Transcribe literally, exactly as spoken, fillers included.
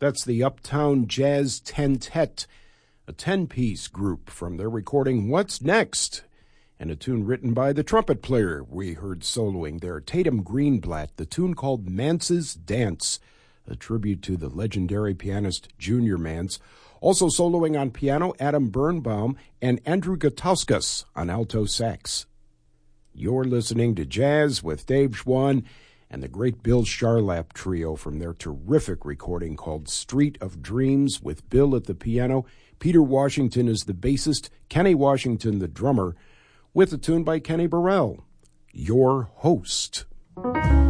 That's the Uptown Jazz Tentet, a ten-piece group from their recording What's Next, and a tune written by the trumpet player we heard soloing there, Tatum Greenblatt, the tune called Mance's Dance, a tribute to the legendary pianist Junior Mance. Also soloing on piano, Adam Birnbaum and Andrew Gutauskas on alto sax. You're listening to Jazz with Dave Schwann and the great Bill Charlap Trio from their terrific recording called Street of Dreams, with Bill at the piano, Peter Washington is the bassist, Kenny Washington the drummer, with a tune by Kenny Burrell. Your host.